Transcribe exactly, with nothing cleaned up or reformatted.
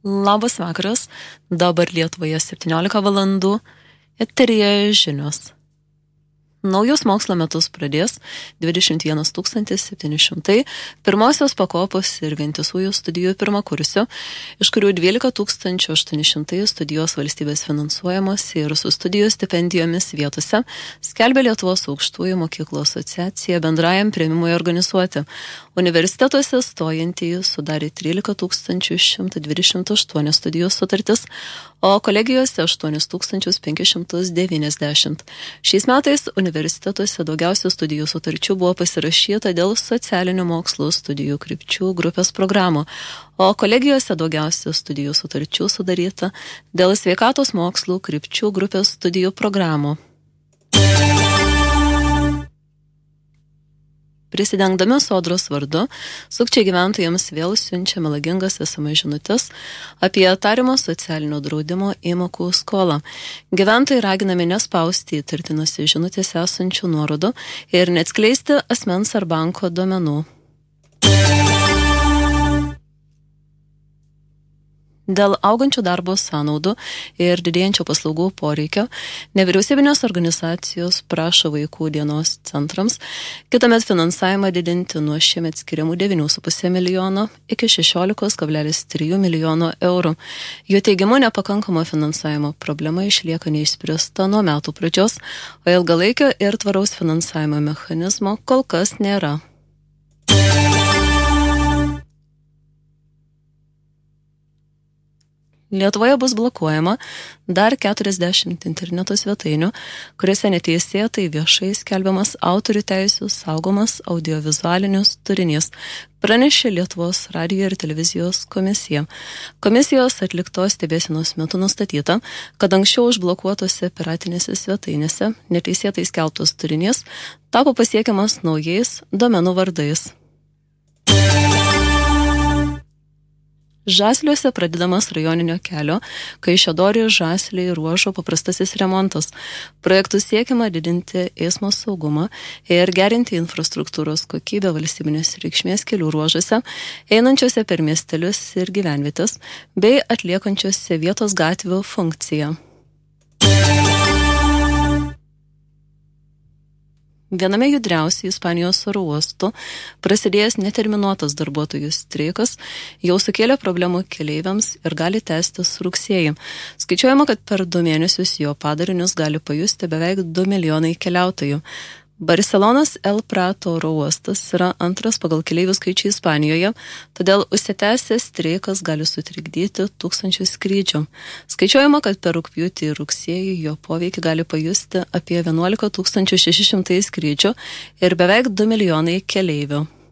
Labas vakaras, dabar Lietuvoje septyniolika valandų, eteryje žinios. Naujus mokslo metus pradės dvidešimt vienas tūkstantis septyni šimtai pirmosios pakopos ir vientisųjų studijų pirmakursių, iš kurių dvylika tūkstančių aštuoni šimtai studijos valstybės finansuojamos ir su studijų stipendijomis vietose, skelbė Lietuvos aukštųjų mokyklų asociacija bendrajam priėmimui organizuoti. Universitetuose stojantieji sudarė trylika tūkstančių šimtas dvidešimt aštuoni studijų sutartis, o kolegijose aštuoni tūkstančiai penki šimtai devyniasdešimt. Šiais metais universitetuose daugiausia studijų sutarčių buvo pasirašyta dėl socialinių mokslų studijų krypčių grupės programų, o kolegijose daugiausia studijų sutarčių sudaryta dėl sveikatos mokslų krypčių grupės studijų programų. Prisidengdami Sodros vardu, sukčiai gyventojams vėl siunčia melagingas es em es žinutės apie tariamo socialinio draudimo įmokų skolą. Gyventojai raginami nespausti įtartinose žinutėse esančių nuorodų ir neatskleisti asmens ar banko duomenų. Dėl augančių darbo sąnaudų ir didėjančio paslaugų poreikio, nevyriausybinės organizacijos prašo vaikų dienos centrams kitąmet finansavimą didinti nuo šiemet skiriamų devynių su puse milijono iki šešiolika kablelis trys milijono eurų. Jų teigimu nepakankamo finansavimo problema išlieka neišspręsta nuo metų pradžios, o ilgalaikio ir tvaraus finansavimo mechanizmo kol kas nėra. Lietuvoje bus blokuojama dar keturiasdešimt interneto svetainių, kuriuose neteisėtai viešai skelbiamas autorių teisių saugomas audiovizualinis turinys, pranešė Lietuvos radijo ir televizijos komisija. Komisijos atliktos stebėsenos metu nustatyta, kad anksčiau užblokuotose piratinėse svetainėse neteisėtai skelbtas turinys tapo pasiekiamas naujais domenų vardais. Žasliuose pradedamas rajoninio kelio Kaišiadorių Žasliai ruožo paprastasis remontas. Projektų siekiama didinti eismo saugumą ir gerinti infrastruktūros kokybę valstybinės reikšmės kelių ruožuose, einančiuose per miestelius ir gyvenvietes, bei atliekančiuose vietos gatvių funkciją. Viename judriausių Ispanijos oro uostų prasidėjęs neterminuotas darbuotojų streikas jau sukėlė problemų keleiviams ir gali tęstis rugsėjį. Skaičiuojama, kad per du mėnesius jo padarinius gali pajusti beveik du milijonai keliautojų. Barcelonos El Prato oro uostas yra antras pagal keleivių skaičių Ispanijoje, todėl užsitęsęs streikas gali sutrikdyti tūkstančių skrydžių. Skaičiuojama, kad per rugpjūtį ir rugsėjį jo poveikį gali pajusti apie vienuolika tūkstančių šeši šimtai skrydžių ir beveik du milijonai keleivių.